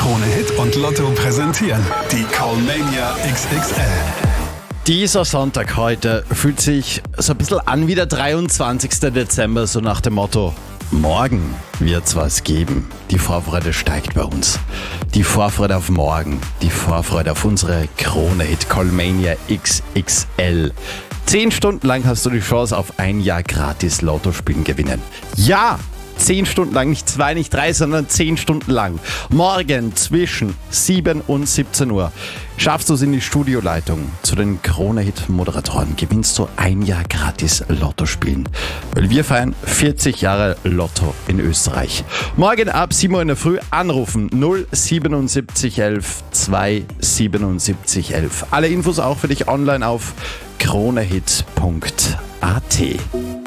Krone Hit und Lotto präsentieren die Callmania XXL. Dieser Sonntag heute fühlt sich so ein bisschen an wie der 23. Dezember, so nach dem Motto: Morgen wird's was geben. Die Vorfreude steigt bei uns. Die Vorfreude auf morgen. Die Vorfreude auf unsere Krone-Hit Callmania XXL. 10 Stunden lang hast du die Chance auf ein Jahr gratis Lotto spielen gewinnen. Ja! 10 Stunden lang, nicht 2, nicht 3, sondern 10 Stunden lang. Morgen zwischen 7 und 17 Uhr schaffst du es in die Studioleitung zu den Krone-Hit-Moderatoren. Gewinnst du ein Jahr gratis Lotto spielen. Weil wir feiern 40 Jahre Lotto in Österreich. Morgen ab 7 Uhr in der Früh anrufen 07711 27711. Alle Infos auch für dich online auf kronehit.at.